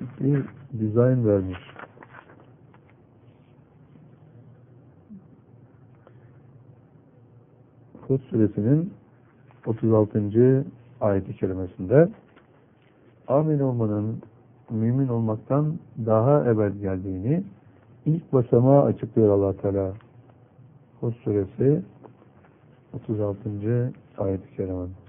değişik bir dizayn vermiş. Hud suresinin 36. ayet-i kerimesinde amin olmanın mümin olmaktan daha evvel geldiğini ilk basamağı açıklıyor Allah Teala. Hud suresi 36. ayet-i kerime.